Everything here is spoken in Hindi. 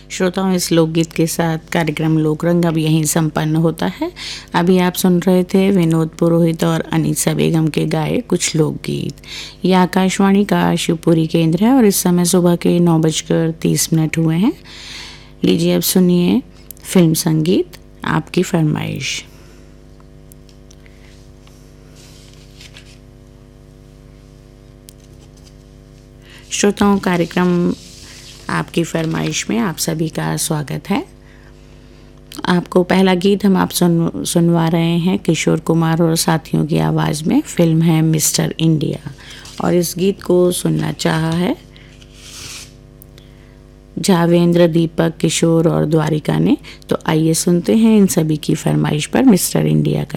श्रोताओं, इस लोकगीत के साथ कार्यक्रम लोकरंग अब यहीं संपन्न होता है। अभी आप सुन रहे थे विनोद पुरोहित और अनीसा बेगम के गाए कुछ लोकगीत। यह आकाशवाणी का शिवपुरी केंद्र है और इस समय सुबह के 9:30 हुए हैं। लीजिए अब सुनिए फिल्म संगीत आपकी फरमाइश। श्रोताओं, कार्यक्रम आपकी फरमाइश में आप सभी का स्वागत है। आपको पहला गीत हम सुनवा रहे हैं किशोर कुमार और साथियों की आवाज़ में। फिल्म है मिस्टर इंडिया और इस गीत को सुनना चाहा है जावेंद्र, दीपक, किशोर और द्वारिका ने। तो आइए सुनते हैं इन सभी की फरमाइश पर मिस्टर इंडिया का